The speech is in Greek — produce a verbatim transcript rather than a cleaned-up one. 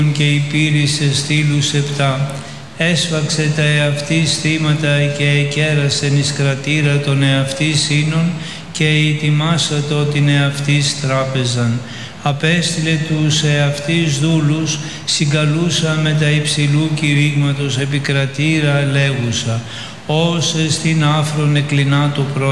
και υπήρησε στήλους επτά. Έσφαξε τα εαυτής θύματα και εκέρασεν εις κρατήρα των εαυτής ίνων και ετοιμάσατο την εαυτής τράπεζαν. Απέστειλε τους εαυτής δούλους, συγκαλούσα με τα υψηλού κηρύγματος επικρατήρα λέγουσα, όσε στην άφρον εκλεινά το